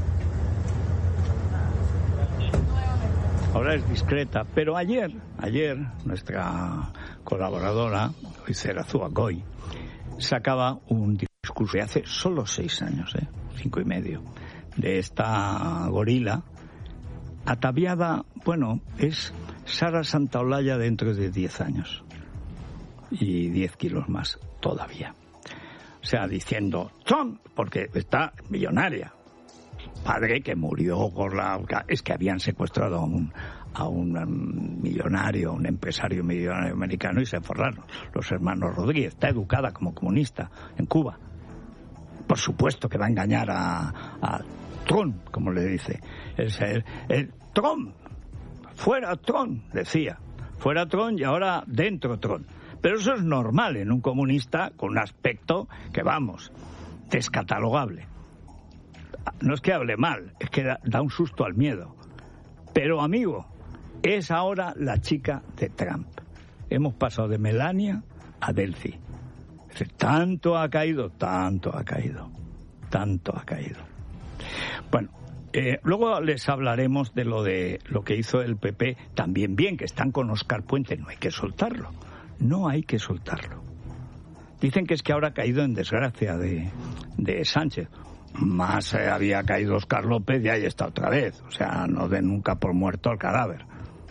Ahora es discreta, pero ayer nuestra colaboradora, Izerazu Goy, sacaba un discurso de hace solo 6 años, 5 y medio, de esta gorila ataviada, bueno, es Sara Santaolalla dentro de 10 años. Y 10 kilos más todavía. O sea, diciendo Trump, porque está millonaria. Padre que murió por es que habían secuestrado a un millonario, un empresario millonario americano y se forraron. Los hermanos Rodríguez. Está educada como comunista en Cuba. Por supuesto que va a engañar a Trump, como le dice. El Trump. Fuera Trump, decía. Fuera Trump y ahora dentro Trump. Pero eso es normal en un comunista con un aspecto que, vamos, descatalogable. No es que hable mal, es que da un susto al miedo. Pero, amigo, es ahora la chica de Trump. Hemos pasado de Melania a Delcy. Tanto ha caído. Bueno, luego les hablaremos de lo que hizo el PP también bien, que están con Óscar Puente. No hay que soltarlo. Dicen que es que ahora ha caído en desgracia de Sánchez. Más había caído Óscar López y ahí está otra vez. O sea, no den nunca por muerto al cadáver.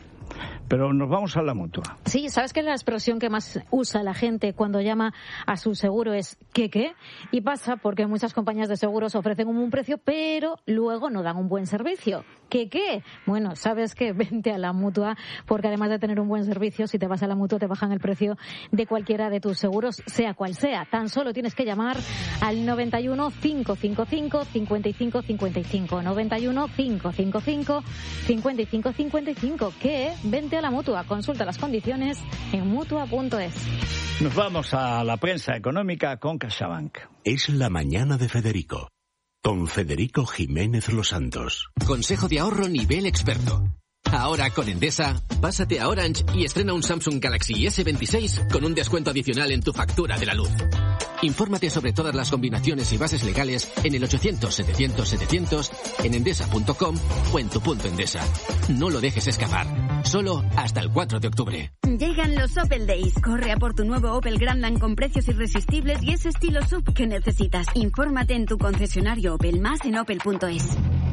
Pero nos vamos a la Mutua. Sí, ¿sabes que la expresión que más usa la gente cuando llama a su seguro es ¿qué? Y pasa porque muchas compañías de seguros ofrecen un buen precio, pero luego no dan un buen servicio. ¿Qué? Bueno, ¿sabes qué? Vente a la Mutua, porque además de tener un buen servicio, si te vas a la Mutua te bajan el precio de cualquiera de tus seguros, sea cual sea. Tan solo tienes que llamar al 91 555 55 55. 91 555 55 55. ¿Qué? Vente a la Mutua. Consulta las condiciones en mutua.es. Nos vamos a la prensa económica con CaixaBank. Es la mañana de Federico, con Federico Jiménez Los Santos. Consejo de ahorro nivel experto. Ahora con Endesa, pásate a Orange y estrena un Samsung Galaxy S26 con un descuento adicional en tu factura de la luz. Infórmate sobre todas las combinaciones y bases legales en el 800-700-700, en endesa.com o en tu punto Endesa. No lo dejes escapar. Solo hasta el 4 de octubre. Llegan los Opel Days. Corre a por tu nuevo Opel Grandland con precios irresistibles y ese estilo SUV que necesitas. Infórmate en tu concesionario Opel, más en opel.es.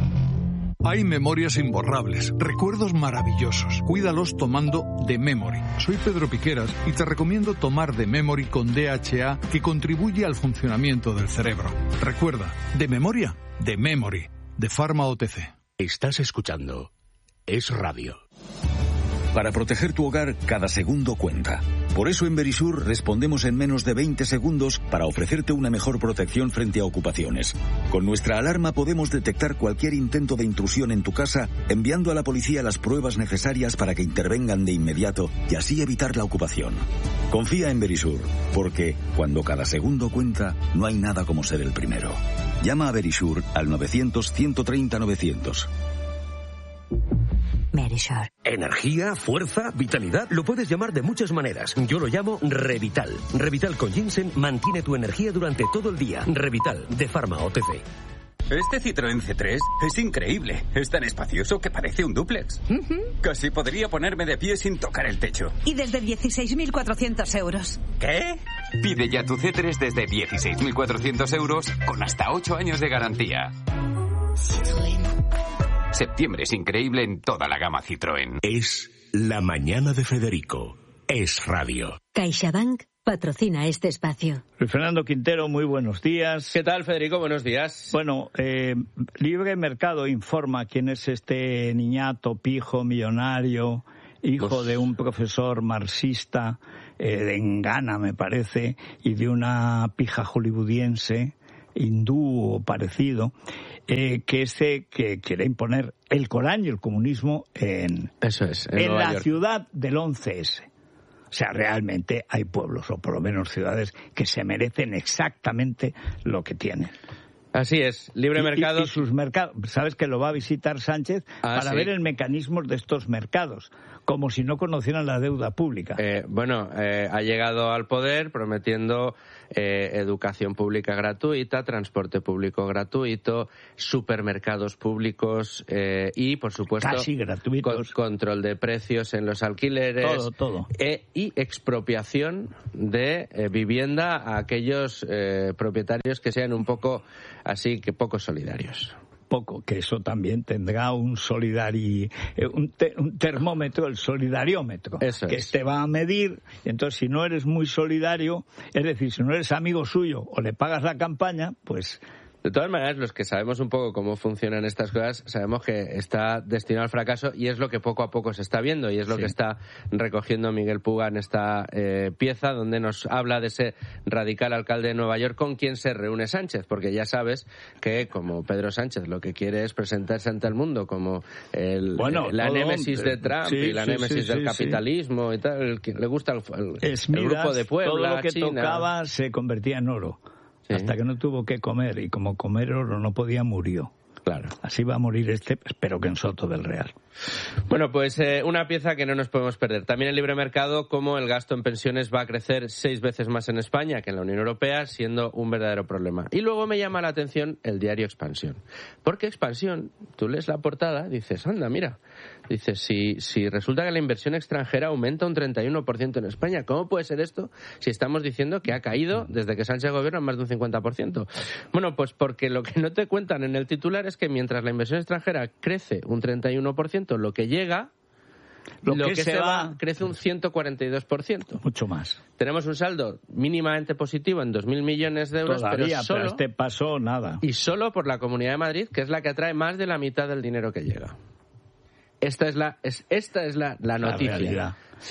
Hay memorias imborrables, recuerdos maravillosos. Cuídalos tomando The Memory. Soy Pedro Piqueras y te recomiendo tomar The Memory con DHA, que contribuye al funcionamiento del cerebro. Recuerda, de memoria, The Memory, de Pharma OTC. Estás escuchando Es Radio. Para proteger tu hogar, cada segundo cuenta. Por eso en Verisur respondemos en menos de 20 segundos para ofrecerte una mejor protección frente a ocupaciones. Con nuestra alarma podemos detectar cualquier intento de intrusión en tu casa, enviando a la policía las pruebas necesarias para que intervengan de inmediato y así evitar la ocupación. Confía en Verisur, porque cuando cada segundo cuenta, no hay nada como ser el primero. Llama a Verisur al 900 130 900. Medisure. Energía, fuerza, vitalidad, lo puedes llamar de muchas maneras. Yo lo llamo Revital. Revital con ginseng mantiene tu energía durante todo el día. Revital, de Pharma OTC. Este Citroën C3 es increíble. Es tan espacioso que parece un dúplex. Casi podría ponerme de pie sin tocar el techo. Y desde 16.400 euros. ¿Qué? Pide ya tu C3 desde 16.400 euros con hasta 8 años de garantía. Septiembre es increíble en toda la gama Citroën. Es La Mañana de Federico. Es radio. CaixaBank patrocina este espacio. Luis Fernando Quintero, muy buenos días. ¿Qué tal, Federico? Buenos días. Bueno, Libre Mercado informa quién es este niñato pijo millonario, hijo de un profesor marxista en Ghana, me parece, y de una pija hollywoodiense, hindú o parecido, que quiere imponer el Corán y el comunismo en la ciudad del 11S. O sea, realmente hay pueblos, o por lo menos ciudades, que se merecen exactamente lo que tienen. Así es, Libre Mercado. Y sus mercados. Sabes que lo va a visitar Sánchez para ver el mecanismo de estos mercados, como si no conocieran la deuda pública. Ha llegado al poder prometiendo educación pública gratuita, transporte público gratuito, supermercados públicos y, por supuesto, casi gratuitos, control de precios en los alquileres, todo. Y expropiación de vivienda a aquellos propietarios que sean un poco así que poco solidarios. Que eso también tendrá un termómetro, el solidariómetro, te va a medir. Entonces, si no eres muy solidario, es decir, si no eres amigo suyo o le pagas la campaña, pues... De todas maneras, los que sabemos un poco cómo funcionan estas cosas, sabemos que está destinado al fracaso y es lo que poco a poco se está viendo y es lo que está recogiendo Miguel Puga en esta pieza donde nos habla de ese radical alcalde de Nueva York con quien se reúne Sánchez, porque ya sabes que como Pedro Sánchez lo que quiere es presentarse ante el mundo como la némesis de Trump y la némesis del capitalismo y tal, que le gusta el grupo de Puebla, todo lo que China. tocaba se convertía en oro. Hasta que no tuvo que comer, y como comer oro no podía, murió. Claro. Así va a morir espero que en Soto del Real. Bueno, pues una pieza que no nos podemos perder. También el libre mercado, como el gasto en pensiones va a crecer 6 veces más en España que en la Unión Europea, siendo un verdadero problema. Y luego me llama la atención el diario Expansión. Porque Expansión, tú lees la portada, dices, anda, mira. Dices, si resulta que la inversión extranjera aumenta un 31% en España, ¿cómo puede ser esto si estamos diciendo que ha caído desde que Sánchez gobierna más de un 50%? Bueno, pues porque lo que no te cuentan en el titular es que mientras la inversión extranjera crece un 31%, lo que llega, lo que se va crece un 142%. Mucho más. Tenemos un saldo mínimamente positivo en 2.000 millones de euros, todavía, pero este paso nada. Y solo por la Comunidad de Madrid, que es la que atrae más de la mitad del dinero que llega. Esta es la noticia. Realidad.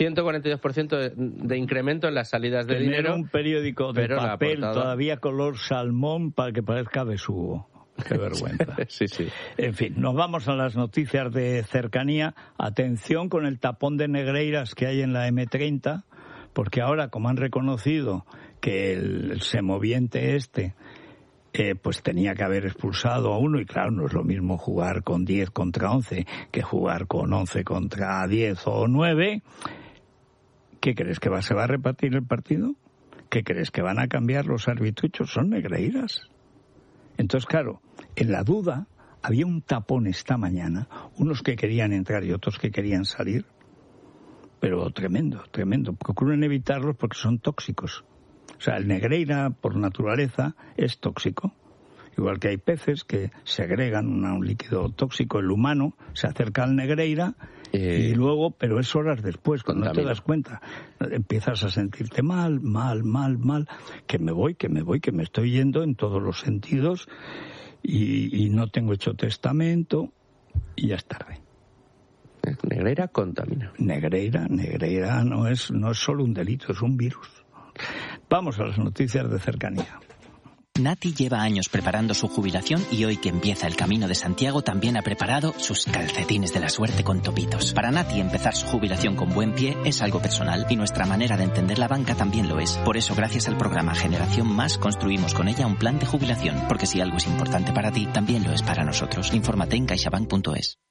142% de incremento en las salidas de dinero. Un periódico de papel todavía color salmón para que parezca besugo. Qué vergüenza. Sí. En fin, nos vamos a las noticias de cercanía. Atención con el tapón de negreiras que hay en la M30, porque ahora, como han reconocido que el semoviente pues tenía que haber expulsado a uno, y claro, no es lo mismo jugar con 10 contra 11 que jugar con 11 contra 10 o 9. ¿Qué crees, que se va a repartir el partido? ¿Qué crees, que van a cambiar los arbitruchos? Son negreiras. Entonces, claro, en la duda había un tapón esta mañana, unos que querían entrar y otros que querían salir, pero tremendo. Procuren evitarlos porque son tóxicos. O sea, el negreira, por naturaleza, es tóxico. Igual que hay peces que segregan un líquido tóxico, el humano se acerca al negreira y luego, pero es horas después, cuando no te das cuenta, empiezas a sentirte mal, que me voy, que me estoy yendo en todos los sentidos y no tengo hecho testamento y ya es tarde. Negreira contamina. Negreira no es solo un delito, es un virus. Vamos a las noticias de cercanía. Nati lleva años preparando su jubilación y hoy que empieza el Camino de Santiago también ha preparado sus calcetines de la suerte con topitos. Para Nati empezar su jubilación con buen pie es algo personal y nuestra manera de entender la banca también lo es. Por eso, gracias al programa Generación Más, construimos con ella un plan de jubilación, porque si algo es importante para ti, también lo es para nosotros. Infórmate en caixabank.es.